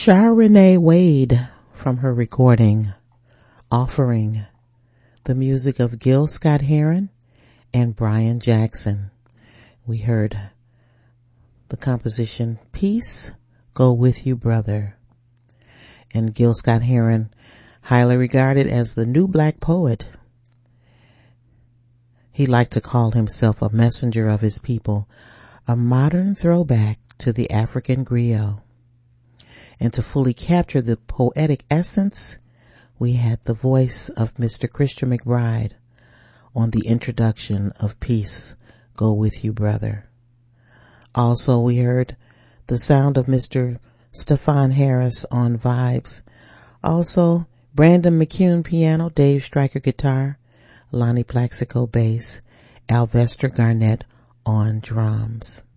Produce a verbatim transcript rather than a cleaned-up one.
Shar Renee Wade from her recording Offering, the music of Gil Scott-Heron and Brian Jackson. We heard the composition Peace Go With You Brother. And Gil Scott-Heron, highly regarded as the new black poet. He liked to call himself a messenger of his people, a modern throwback to the African griot. And to fully capture the poetic essence, we had the voice of Mister Christian McBride on the introduction of Peace Go With You Brother. Also, we heard the sound of Mister Stefan Harris on vibes. Also, Brandon McCune piano, Dave Stryker guitar, Lonnie Plaxico bass, Alvester Garnett on drums.